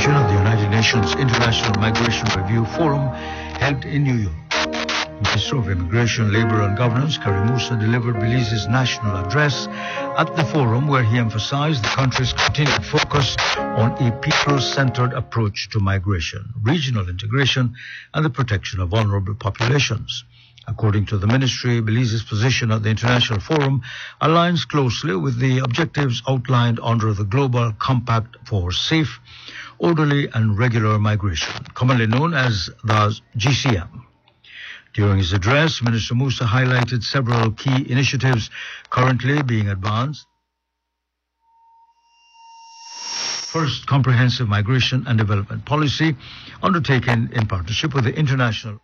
occasion of the United Nations International Migration Review Forum held in New York. Minister of Immigration, Labor and Governance, Karim Musa, delivered Belize's national address at the forum, where he emphasized the country's continued focus on a people-centered approach to migration, regional integration, and the protection of vulnerable populations. According to the ministry, Belize's position at the International Forum aligns closely with the objectives outlined under the Global Compact for Safe, Orderly and Regular Migration, commonly known as the GCM. During his address, Minister Musa highlighted several key initiatives currently being advanced. First, comprehensive migration and development policy undertaken in partnership with the international.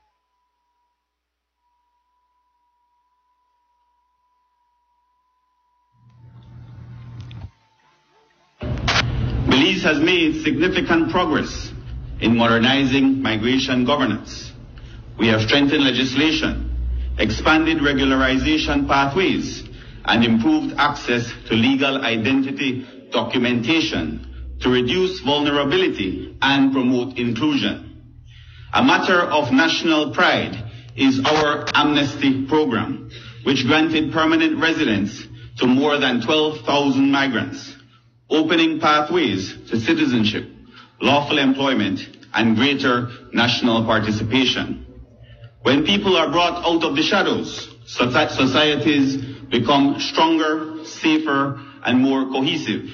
Belize has made significant progress in modernizing migration governance. We have strengthened legislation, expanded regularization pathways, and improved access to legal identity documentation to reduce vulnerability and promote inclusion. A matter of national pride is our amnesty program, which granted permanent residence to more than 12,000 migrants, opening pathways to citizenship, lawful employment, and greater national participation. When people are brought out of the shadows, societies become stronger, safer, and more cohesive.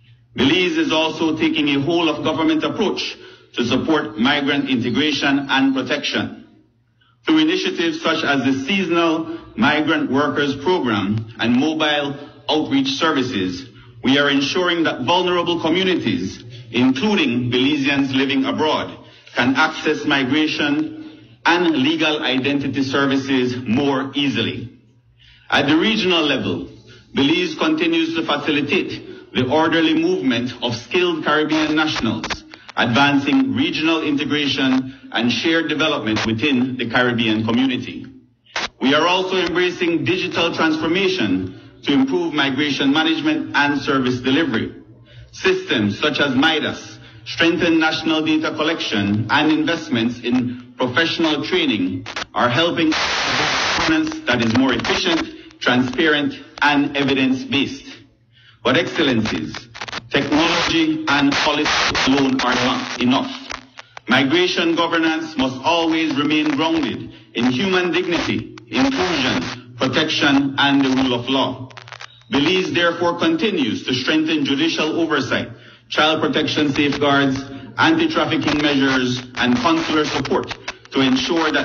Belize is also taking a whole-of-government approach to support migrant integration and protection. Through initiatives such as the Seasonal Migrant Workers Program and mobile outreach services, we are ensuring that vulnerable communities, including Belizeans living abroad, can access migration and legal identity services more easily. At the regional level, Belize continues to facilitate the orderly movement of skilled Caribbean nationals, advancing regional integration and shared development within the Caribbean community. We are also embracing digital transformation to improve migration management and service delivery. Systems such as MIDAS strengthen national data collection and investments in professional training are helping governance that is more efficient, transparent, and evidence-based. But excellencies, technology and policy alone are not enough. Migration governance must always remain grounded in human dignity, inclusion, protection, and the rule of law. Belize therefore continues to strengthen judicial oversight, child protection safeguards, anti-trafficking measures, and consular support to ensure that